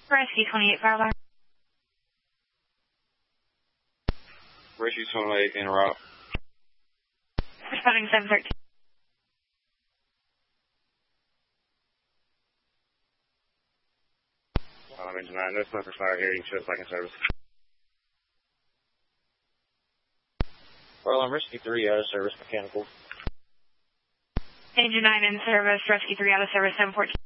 Rescue 28, fire alarm. Rescue 28, en route. Responding 713. Engine 9, no smoke or fire here. You can show us back in service. Fire alarm, Rescue 3 out of service, mechanical. Engine 9 in service, Rescue 3 out of service, 714.